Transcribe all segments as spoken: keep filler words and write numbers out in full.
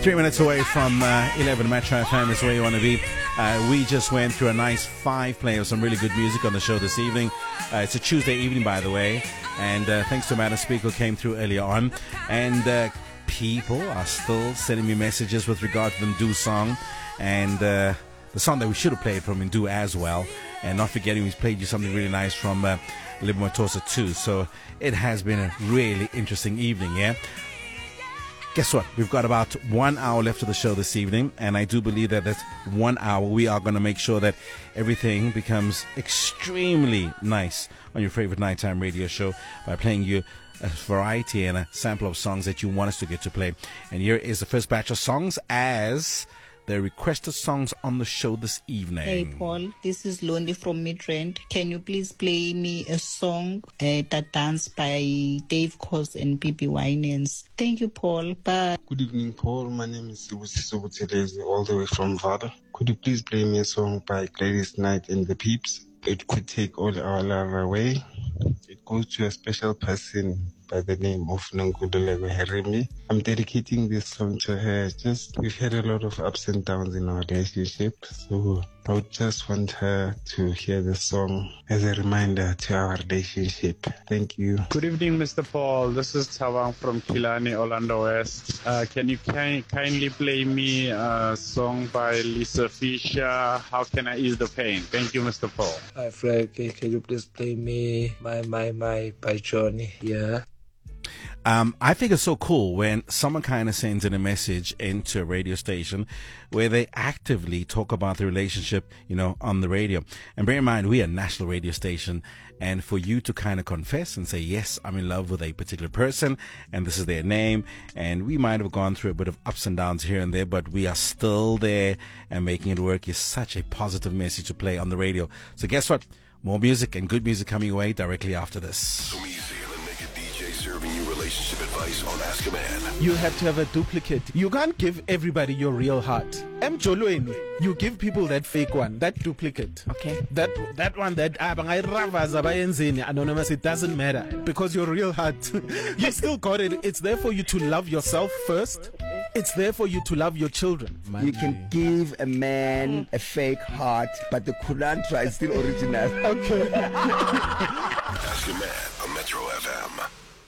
Three minutes away from uh, eleven Metro F M is where you want to be. Uh, we just went through a nice five play of some really good music on the show this evening. Uh, it's a Tuesday evening, by the way, and uh, thanks to Madam Speaker who came through earlier on. And uh, people are still sending me messages with regard to the Ndu song, and uh, the song that we should have played from Ndu as well. And not forgetting we played you something really nice from uh, Lebo Mathosa too. So it has been a really interesting evening, yeah? Guess what? We've got about one hour left of the show this evening, and I do believe that that one hour we are going to make sure that everything becomes extremely nice on your favorite nighttime radio show by playing you a variety and a sample of songs that you want us to get to play. And here is the first batch of songs as the requested songs on the show this evening. Hey Paul, this is Londi from Midrand. Can you please play me a song, uh, that dance by Dave Kos and P P Winans? Thank you, Paul. Bye. Good evening, Paul. My name is Sibusiso Buthelezi, all the way from Vada. Could you please play me a song by Gladys Knight and the Peeps? It could take all our love away. It goes to a special person by the name of Nangudolego Heremi. I'm dedicating this song to her. Just, we've had a lot of ups and downs in our relationship, so I would just want her to hear the song as a reminder to our relationship. Thank you. Good evening, Mister Paul. This is Tawang from Kilani, Orlando West. Uh, can you ki- kindly play me a song by Lisa Fisher, How Can I Ease the Pain? Thank you, Mister Paul. Hi, Frank. Can you please play me My, My, My by Johnny? Yeah. Um, I think it's so cool when someone kind of sends in a message into a radio station where they actively talk about the relationship, you know, on the radio. And bear in mind, we are a national radio station, and for you to kind of confess and say, yes, I'm in love with a particular person, and this is their name, and we might have gone through a bit of ups and downs here and there, but we are still there and making it work is such a positive message to play on the radio. So guess what? More music and good music coming away directly after this. So easy. Serving you relationship advice on Ask a Man. You have to have a duplicate. You can't give everybody your real heart. Emjolweni, you give people that fake one, that duplicate. Okay. That that one that anonymous, it doesn't matter because your real heart, you still got it. It's there for you to love yourself first. It's there for you to love your children. You can give a man a fake heart, but the Kulantra is still original. Okay. Ask a Man on Metro F M.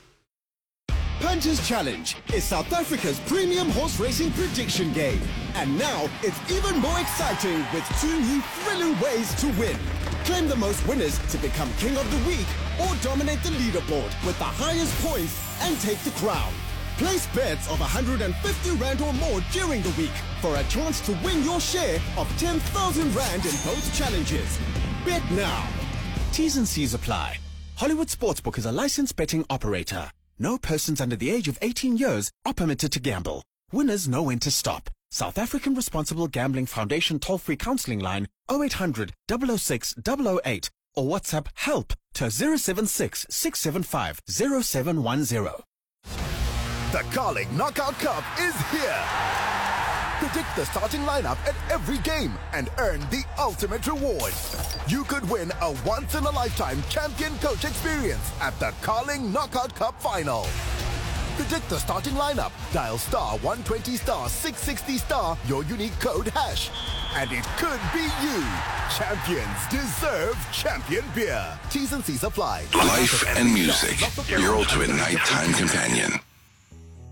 Punches Challenge is South Africa's premium horse racing prediction game. And now it's even more exciting with two new thrilling ways to win. Claim the most winners to become King of the Week or dominate the leaderboard with the highest points and take the crown. Place bets of one hundred fifty rand or more during the week for a chance to win your share of ten thousand rand in both challenges. Bet now. T's and C's apply. Hollywood Sportsbook is a licensed betting operator. No persons under the age of eighteen years are permitted to gamble. Winners know when to stop. South African Responsible Gambling Foundation toll-free counseling line oh eight hundred, double oh six, double oh eight or WhatsApp HELP to zero seven six, six seven five, zero seven one zero. The Carling Knockout Cup is here. Predict the starting lineup at every game and earn the ultimate reward. You could win a once-in-a-lifetime champion coach experience at the Carling Knockout Cup Final. Predict the starting lineup. Dial star one twenty star six sixty star your unique code hash. And it could be you. Champions deserve champion beer. T's and C's apply. Life and music. Your ultimate nighttime companion.